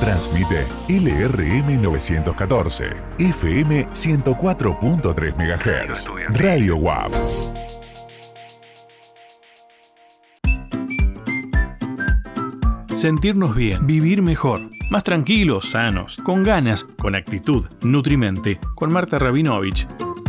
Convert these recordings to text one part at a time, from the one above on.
Transmite LRM 914, FM 104.3 MHz, Radio WAP. Sentirnos bien, vivir mejor, más tranquilos, sanos, con ganas, con actitud, Nutrimente, con Marta Rabinovich.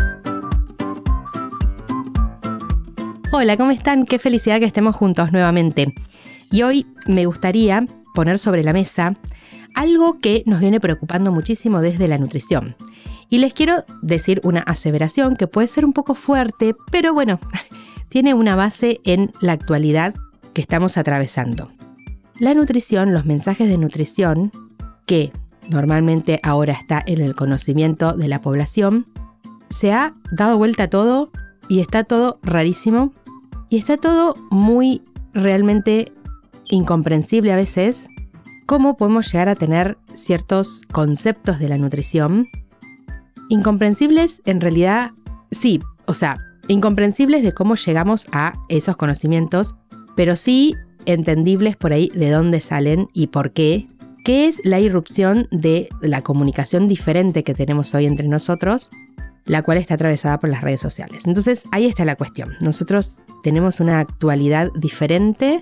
Hola, ¿cómo están? Qué felicidad que estemos juntos nuevamente. Y hoy me gustaría poner sobre la mesa algo que nos viene preocupando muchísimo desde la nutrición. Y les quiero decir una aseveración que puede ser un poco fuerte, pero bueno, tiene una base en la actualidad que estamos atravesando. La nutrición, los mensajes de nutrición, que normalmente ahora está en el conocimiento de la población, se ha dado vuelta a todo y está todo rarísimo y está todo muy realmente incomprensible a veces. ¿Cómo podemos llegar a tener ciertos conceptos de la nutrición? Incomprensibles en realidad, sí, incomprensibles de cómo llegamos a esos conocimientos, pero sí entendibles por ahí de dónde salen y por qué, que es la irrupción de la comunicación diferente que tenemos hoy entre nosotros, la cual está atravesada por las redes sociales. Entonces, ahí está la cuestión. Nosotros tenemos una actualidad diferente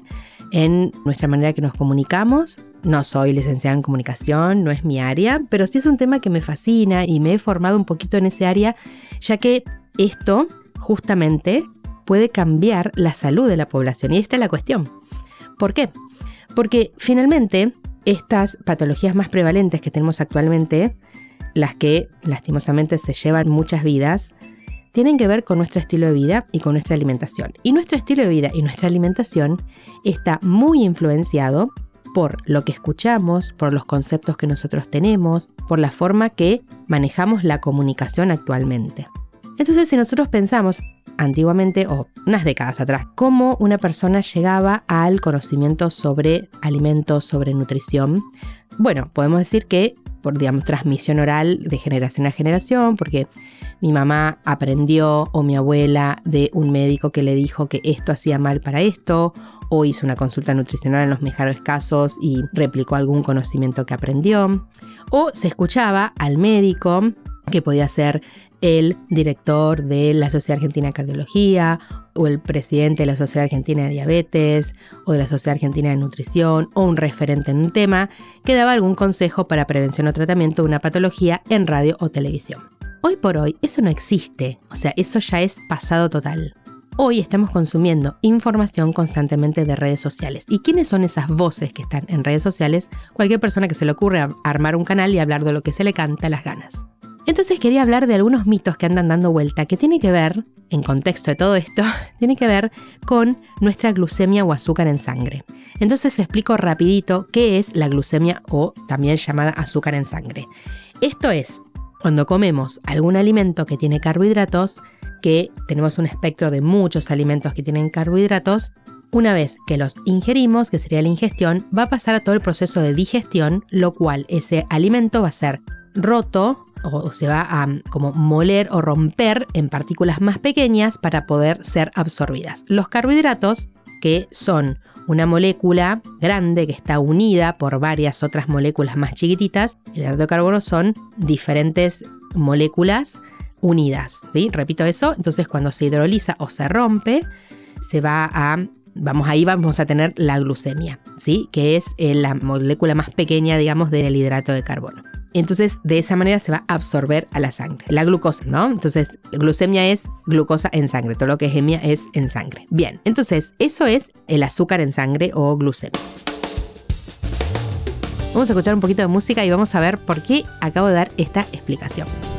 en nuestra manera que nos comunicamos. No soy licenciada en comunicación, no es mi área, pero sí es un tema que me fascina y me he formado un poquito en ese área, ya que esto justamente puede cambiar la salud de la población. Y esta es la cuestión. ¿Por qué? Porque finalmente estas patologías más prevalentes que tenemos actualmente, las que lastimosamente se llevan muchas vidas, tienen que ver con nuestro estilo de vida y con nuestra alimentación. Y nuestro estilo de vida y nuestra alimentación está muy influenciado por lo que escuchamos, por los conceptos que nosotros tenemos, por la forma que manejamos la comunicación actualmente. Entonces, si nosotros pensamos antiguamente o unas décadas atrás, cómo una persona llegaba al conocimiento sobre alimentos, sobre nutrición, bueno, podemos decir que por, transmisión oral de generación a generación, porque mi mamá aprendió o mi abuela de un médico que le dijo que esto hacía mal para esto, o hizo una consulta nutricional en los mejores casos y replicó algún conocimiento que aprendió, o se escuchaba al médico que podía ser el director de la Sociedad Argentina de Cardiología, o el presidente de la Sociedad Argentina de Diabetes, o de la Sociedad Argentina de Nutrición, o un referente en un tema que daba algún consejo para prevención o tratamiento de una patología en radio o televisión. Hoy por hoy eso no existe, eso ya es pasado total. Hoy estamos consumiendo información constantemente de redes sociales. ¿Y quiénes son esas voces que están en redes sociales? Cualquier persona que se le ocurre armar un canal y hablar de lo que se le canta a las ganas. Entonces quería hablar de algunos mitos que andan dando vuelta, que tiene que ver, en contexto de todo esto, tiene que ver con nuestra glucemia o azúcar en sangre. Entonces explico rapidito qué es la glucemia o también llamada azúcar en sangre. Esto es cuando comemos algún alimento que tiene carbohidratos, que tenemos un espectro de muchos alimentos que tienen carbohidratos. Una vez que los ingerimos, que sería la ingestión, va a pasar a todo el proceso de digestión, lo cual ese alimento va a ser roto o se va a como moler o romper en partículas más pequeñas para poder ser absorbidas. Los carbohidratos, que son una molécula grande que está unida por varias otras moléculas más chiquititas, el hidrato de carbono son diferentes moléculas unidas, ¿sí? Repito eso, entonces cuando se hidroliza o se rompe, vamos a tener la glucemia, ¿sí? Que es la molécula más pequeña, del hidrato de carbono. Entonces, de esa manera se va a absorber a la sangre. La glucosa, ¿no? Entonces, glucemia es glucosa en sangre. Todo lo que es hemia es en sangre. Bien, entonces, eso es el azúcar en sangre o glucemia. Vamos a escuchar un poquito de música y vamos a ver por qué acabo de dar esta explicación.